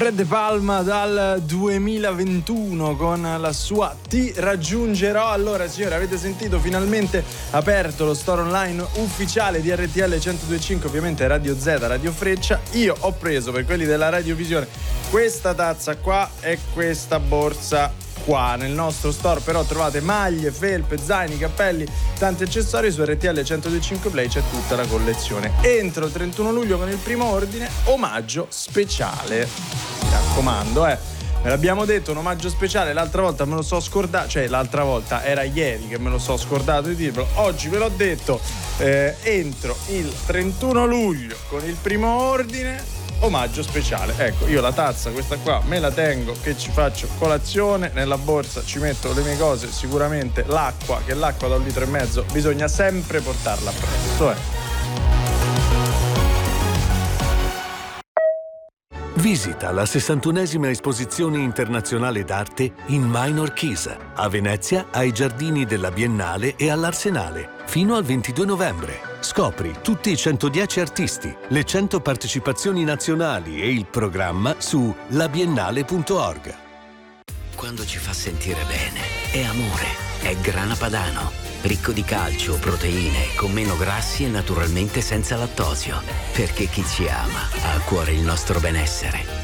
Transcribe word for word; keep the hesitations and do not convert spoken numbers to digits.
Fred De Palma dal duemilaventuno con la sua Ti raggiungerò. Allora signori, avete sentito, finalmente aperto lo store online ufficiale di R T L centodue e cinque, ovviamente Radio Z, Radio Freccia. Io ho preso, per quelli della radiovisione, questa tazza qua e questa borsa qua. Nel nostro store però trovate maglie, felpe, zaini, cappelli, tanti accessori. Su R T L centodue e cinque Play c'è tutta la collezione. Entro il trentuno luglio con il primo ordine, omaggio speciale. Mi raccomando, eh. Me l'abbiamo detto, un omaggio speciale. L'altra volta me lo so scordato, cioè l'altra volta era ieri che me lo so scordato di dirvelo. Oggi ve l'ho detto. Eh, entro il trentuno luglio con il primo ordine, omaggio speciale. Ecco, io la tazza, questa qua, me la tengo, che ci faccio colazione. Nella borsa ci metto le mie cose, sicuramente l'acqua, che l'acqua da un litro e mezzo bisogna sempre portarla appresso, eh. Visita la sessantunesima esposizione internazionale d'arte in Minor Keys, a Venezia, ai giardini della Biennale e all'Arsenale, fino al ventidue novembre. Scopri tutti i centodieci artisti, le cento partecipazioni nazionali e il programma su labiennale punto org. Quando ci fa sentire bene, è amore, è Grana Padano. Ricco di calcio, proteine, con meno grassi e naturalmente senza lattosio. Perché chi ci ama ha a cuore il nostro benessere.